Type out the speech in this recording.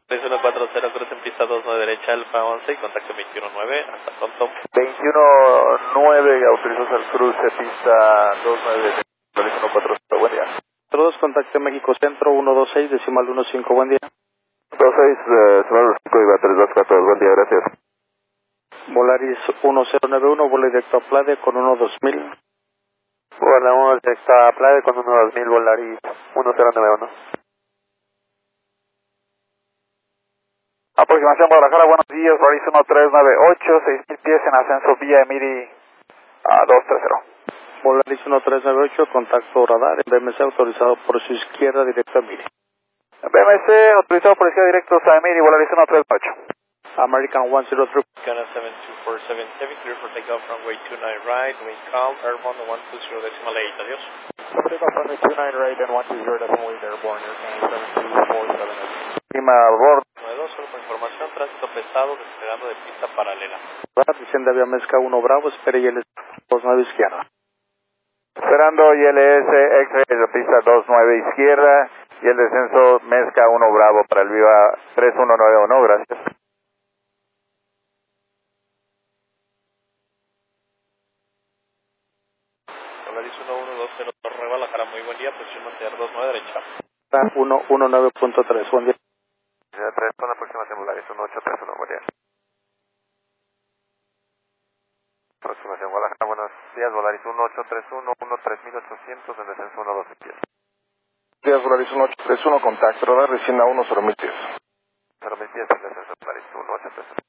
3140, cruz en pista 29 derecha, Alfa 11 y contacto 219, hasta pronto. 219, autorizas al cruce, pista 29, 3140, buen día. 02, contacto México Centro, 126, decimal 15, buen día. 26, Sonora 5, iba 324, buen día, gracias. Volaris 1091, vuelo directo a Plade con 12000. Volamos directo a Plade con 12000, Volaris 1091. Aproximación Guadalajara, buenos días, Volaris 1398, 6000 pies en ascenso vía Emiri a 230. Volaris 1398, contacto radar, BMC autorizado por su izquierda directo a Miri. BMC autorizado por izquierda directo a Emiri, Volaris 1398. American 103. Ghana 72477, clear for takeoff runway 29 right, wind calm, airborne 120 decimal 8, adiós. Takeoff runway 29 right and 120 decimal 8, airborne, Air Canada 72478. Clima a bordo. 92, solo por información, tránsito pesado, despegando de pista paralela. Desciende vía Mezca 1 Bravo, espere y el 29 izquierda. Esperando ILS X-Ray de pista 29 izquierda y el descenso Mezca 1 Bravo para el Viva 3191, gracias. Volaris 1120, Torre Guadalajara, muy buen día, posición mantener 29 derecha. 119.3, buen día. 3 con aproximación Volaris 1831, buen día. Aproximación Guadalajara, buenos días, Volaris 1831, 13800 en descenso 12 pies. Días, Volaris 1831, contacto radar, recién a 10 pies. 0 pies en descenso Volaris 1831.